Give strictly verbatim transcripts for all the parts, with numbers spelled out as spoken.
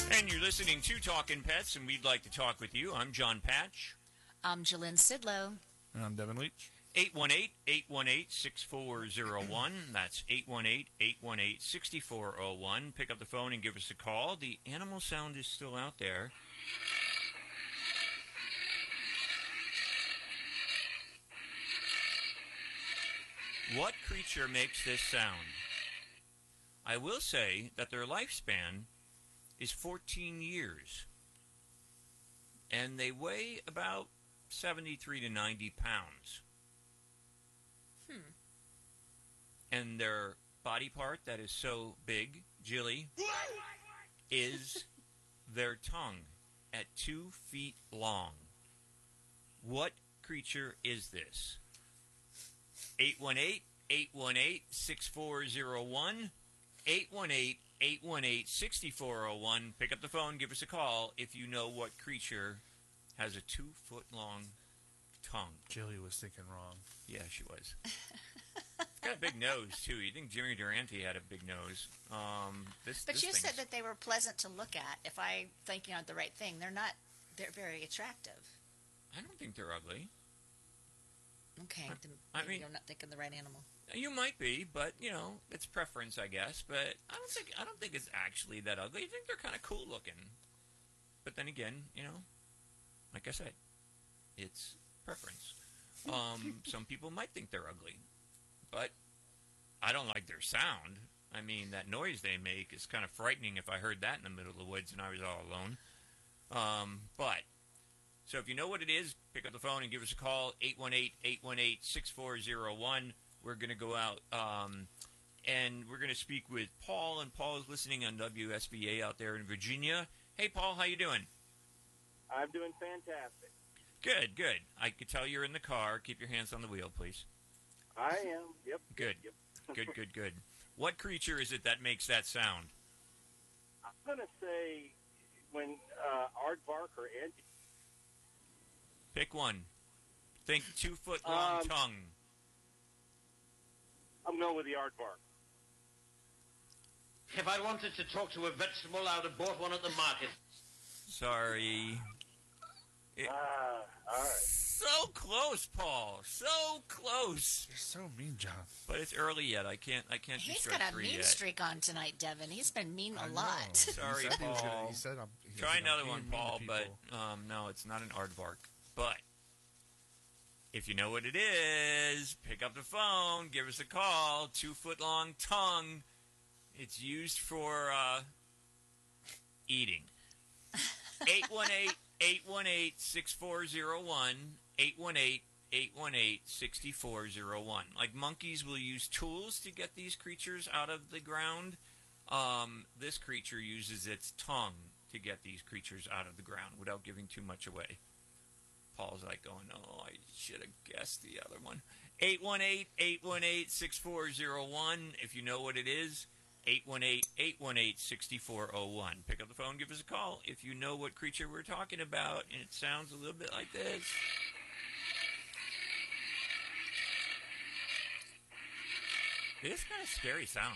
And you're listening to Talkin' Pets, and we'd like to talk with you. I'm John Patch. I'm Jalynn Sidlow. And I'm Devin Leach. eight one eight, eight one eight, six four zero one. That's eight one eight, eight one eight, six four zero one. Pick up the phone and give us a call. The animal sound is still out there. What creature makes this sound? I will say that their lifespan is fourteen years. And they weigh about seventy-three to ninety pounds. Hmm. And their body part that is so big, Jilly, is their tongue at two feet long. What creature is this? eight one eight, eight one eight, six four zero one. eight one eight, eight one eight, six four zero one. Pick up the phone, give us a call if you know what creature has a two-foot-long tongue. Jilly was thinking wrong. Yeah, she was. It's got a big nose, too. You think Jimmy Durante had a big nose. Um, this, But this you thing's- said that they were pleasant to look at. If I think you know the right thing, they're not. They're very attractive. I don't think they're ugly. Okay, then I maybe mean- you're not thinking the right animal. You might be, but, you know, it's preference, I guess. But I don't think I don't think it's actually that ugly. I think they're kind of cool looking. But then again, you know, like I said, it's preference. Um, some people might think they're ugly, but I don't like their sound. I mean, that noise they make is kind of frightening if I heard that in the middle of the woods and I was all alone. Um, but, so if you know what it is, pick up the phone and give us a call, eight one eight, eight one eight, six four zero one. We're going to go out um, and we're going to speak with Paul, and Paul is listening on W S B A out there in Virginia. Hey, Paul, how you doing? I'm doing fantastic. Good, good. I could tell you're in the car. Keep your hands on the wheel, please. I am. Yep. Good. Yep. Good, good, good. What creature is it that makes that sound? I'm going to say when uh, Aardvark or Angie. Pick one. Think two-foot-long Um, tongue. I'm going with the Aardvark. If I wanted to talk to a vegetable, I would have bought one at the market. Sorry. It- Ah, all right. So close, Paul. So close. You're so mean, John. But it's early yet. I can't. I can't do He's strike got a three mean yet. streak on tonight, Devin. He's been mean a I know. lot. He Sorry, said he was gonna- Paul. he said I'm, he Try said I'm another being one, mean to Paul. But people. um, no, it's not an aardvark. But if you know what it is, pick up the phone. Give us a call. Two-foot-long tongue. It's used for uh, eating. eight one eight, eight one eight, six four zero one. eight one eight, eight one eight, six four zero one. Like monkeys will use tools to get these creatures out of the ground. Um, this creature uses its tongue to get these creatures out of the ground without giving too much away. Paul's like going, oh, I should have guessed the other one. eight one eight, eight one eight, six four zero one. If you know what it is, eight one eight, eight one eight, six four zero one. Pick up the phone, give us a call if you know what creature we're talking about, and it sounds a little bit like this. It is kind of scary sound.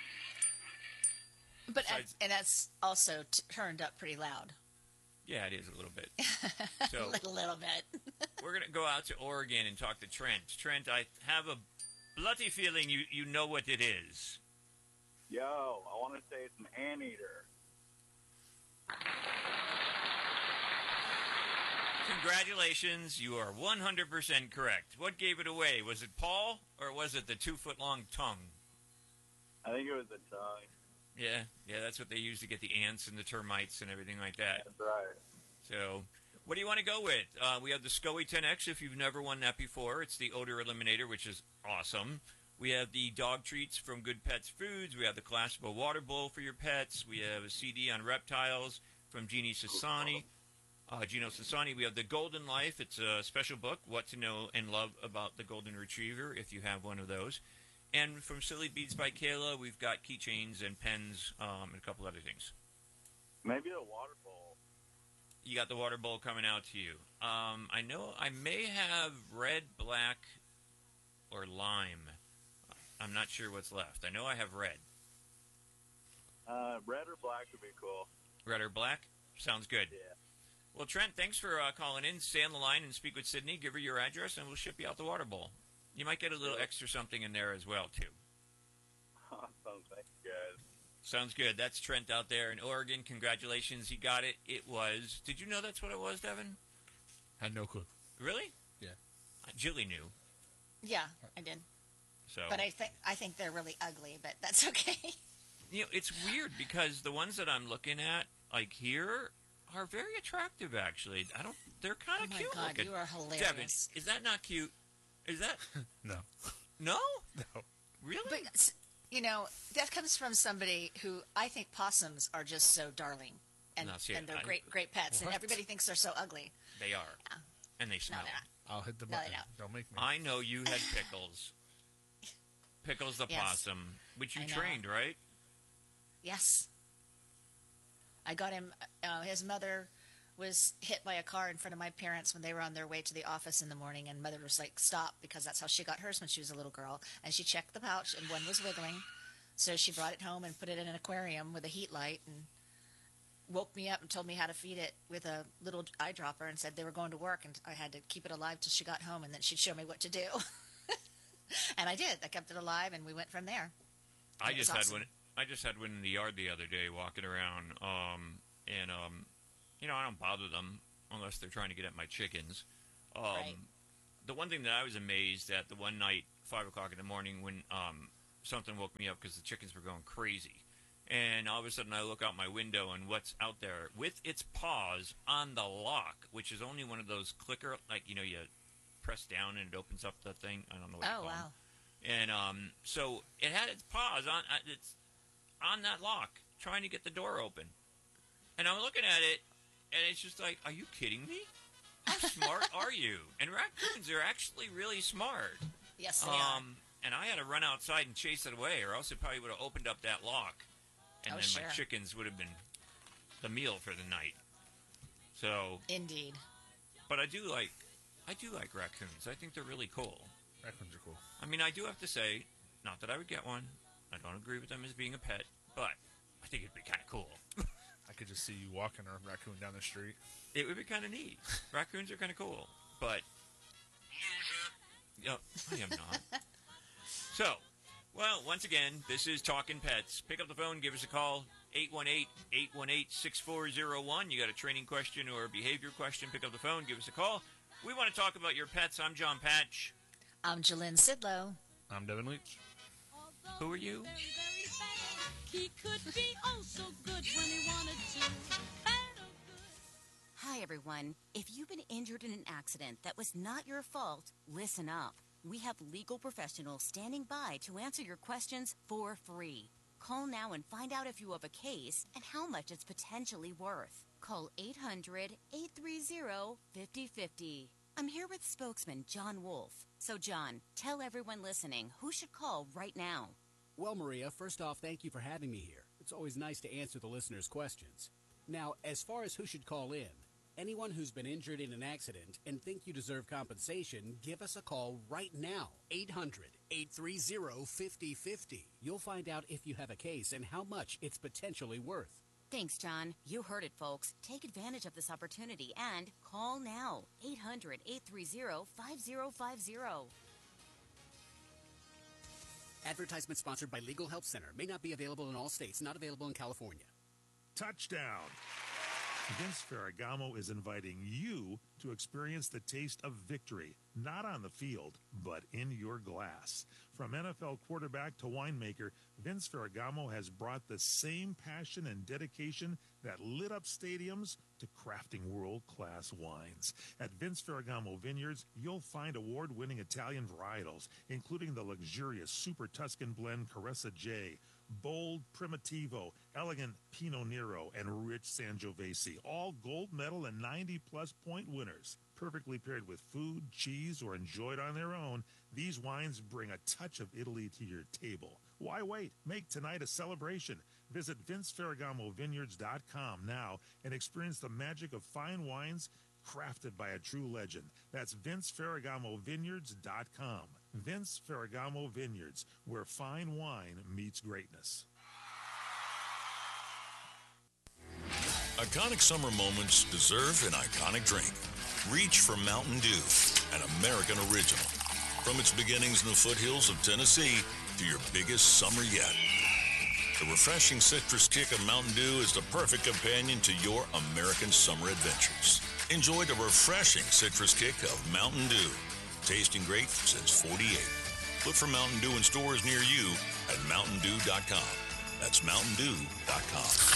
But Besides- and that's also t- turned up pretty loud. Yeah, it is a little bit. So a little, little bit. we're going to go out to Oregon and talk to Trent. Trent, I have a bloody feeling you, you know what it is. Yo, I want to say it's an anteater. Congratulations, you are one hundred percent correct. What gave it away? Was it Paul, or was it the two-foot-long tongue? I think it was the tongue. Yeah, yeah, that's what they use to get the ants and the termites and everything like that. That's right. So, what do you want to go with? Uh, we have the SCOE ten X if you've never won that before. It's the odor eliminator, which is awesome. We have the dog treats from Good Pets Foods. We have the collapsible water bowl for your pets. We have a C D on reptiles from Jeannie Sassani. Uh, Gino Sassani. We have the Golden Life. It's a special book, What to Know and Love About the Golden Retriever, if you have one of those. And from Silly Beats by Kayla, we've got keychains and pens um, and a couple other things. Maybe the water bowl. You got the water bowl coming out to you. Um, I know I may have red, black, or lime. I'm not sure what's left. I know I have red. Uh, red or black would be cool. Red or black? Sounds good. Yeah. Well, Trent, thanks for uh, calling in. Stay on the line and speak with Sydney. Give her your address, and we'll ship you out the water bowl. You might get a little extra something in there as well, too. Awesome. Thank you, guys. Sounds good. That's Trent out there in Oregon. Congratulations. He got it. It was... Did you know that's what it was, Devin? Had no clue. Really? Yeah. Uh, Julie knew. Yeah, I did. So, But I think I think they're really ugly, but that's okay. you know, it's weird because the ones that I'm looking at, like here, are very attractive, actually. I don't... They're kind Oh of my cute God, looking. you are hilarious. Devin, is that not cute? Is that... No. No? No. Really? But s- you know, that comes from somebody who I think possums are just so darling, and, No, see, and they're I- great, great pets, and What? everybody thinks they're so ugly. They are. Yeah. And they No, smell. they're not. I'll hit the No, button. no. Don't make me. I know you had Pickles. Pickles the Yes. possum, which you I know. trained, right? Yes. I got him. Uh, his mother was hit by a car in front of my parents when they were on their way to the office in the morning, and mother was like, "Stop," because that's how she got hers when she was a little girl. And she checked the pouch, and one was wiggling, so she brought it home and put it in an aquarium with a heat light, and woke me up and told me how to feed it with a little eyedropper, and said they were going to work, and I had to keep it alive till she got home, and then she'd show me what to do. And I did. I kept it alive, and we went from there. I It was just had awesome. one. I just had one in the yard the other day, walking around, um, and um, you know, I don't bother them unless they're trying to get at my chickens. Um, Right. The one thing that I was amazed at the one night, five o'clock in the morning, when um, something woke me up because the chickens were going crazy, and all of a sudden I look out my window, and what's out there with its paws on the lock, which is only one of those clicker, like you know, you press down and it opens up the thing. I don't know what you Oh call 'em. wow! And um, so it had its paws on uh, it's on that lock, trying to get the door open. And I'm looking at it, and it's just like, are you kidding me? How smart are you? And raccoons are actually really smart. Yes, they are. Um, and I had to run outside and chase it away, or else it probably would have opened up that lock, and Oh, then sure. my chickens would have been the meal for the night. So, Indeed. but I do like, I do like raccoons. I think they're really cool. Raccoons are cool. I mean, I do have to say, not that I would get one. I don't agree with them as being a pet, but I think it'd be kind of cool. I could just see you walking a raccoon down the street. It would be kind of neat. Raccoons are kind of cool, but yeah, I am not. So, well, once again, this is Talking Pets. Pick up the phone, give us a call, eight one eight, eight one eight, six four zero one. You got a training question or a behavior question, pick up the phone, give us a call. We want to talk about your pets. I'm John Patch. I'm Jalynn Sidlow. I'm Devin Leach. Who are you? Very, very bad. He could be oh so good when he wanted to. Bad or good. Hi, everyone. If you've been injured in an accident that was not your fault, listen up. We have legal professionals standing by to answer your questions for free. Call now and find out if you have a case and how much it's potentially worth. Call eight hundred, eight three zero, five zero five zero. I'm here with spokesman John Wolf. So, John, tell everyone listening who should call right now. Well, Maria, first off, thank you for having me here. It's always nice to answer the listeners' questions. Now, as far as who should call in, anyone who's been injured in an accident and think you deserve compensation, give us a call right now. eight hundred, eight three zero, five zero five zero. You'll find out if you have a case and how much it's potentially worth. Thanks, John. You heard it, folks. Take advantage of this opportunity and call now. eight hundred, eight three zero, five zero five zero. Advertisement sponsored by Legal Help Center. May not be available in all states. Not available in California. Touchdown! Vince Ferragamo is inviting you to experience the taste of victory, not on the field, but in your glass. From N F L quarterback to winemaker, Vince Ferragamo has brought the same passion and dedication that lit up stadiums to crafting world-class wines. At Vince Ferragamo Vineyards, you'll find award-winning Italian varietals, including the luxurious Super Tuscan blend Caressa J, bold Primitivo, elegant Pinot Nero, and rich Sangiovese, all gold medal and ninety-plus point winners. Perfectly paired with food, cheese, or enjoyed on their own, these wines bring a touch of Italy to your table. Why wait? Make tonight a celebration. Visit Vince Ferragamo Vineyards dot com now and experience the magic of fine wines crafted by a true legend. That's Vince Ferragamo Vineyards dot com. Vince Ferragamo Vineyards, where fine wine meets greatness. Iconic summer moments deserve an iconic drink. Reach for Mountain Dew, an American original. From its beginnings in the foothills of Tennessee to your biggest summer yet. The refreshing citrus kick of Mountain Dew is the perfect companion to your American summer adventures. Enjoy the refreshing citrus kick of Mountain Dew. Tasting great since forty-eight. Look for Mountain Dew in stores near you at mountain dew dot com. That's mountain dew dot com.